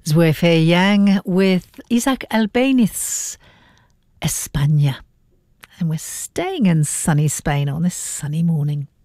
Zwefei Yang with Isaac Albeniz, España. And we're staying in sunny Spain on this sunny morning.